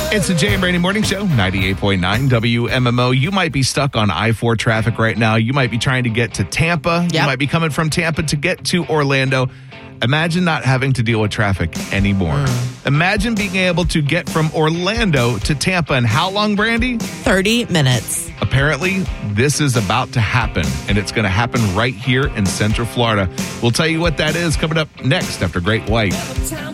It's the Jay and Brandy Morning Show, 98.9 WMMO. You might be stuck on I-4 traffic right now. You might be trying to get to Tampa. Yep. You might be coming from Tampa to get to Orlando. Imagine not having to deal with traffic anymore. Imagine being able to get from Orlando to Tampa in how long, Brandy? 30 minutes. Apparently, this is about to happen, and it's going to happen right here in Central Florida. We'll tell you what that is coming up next after Great White.